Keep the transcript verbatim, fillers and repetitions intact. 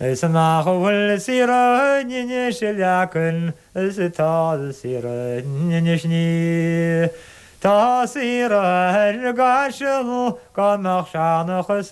اسمع والسيرة نينش لكن ستال سيرة نينشني تاسيرة القاشل قمخشان خس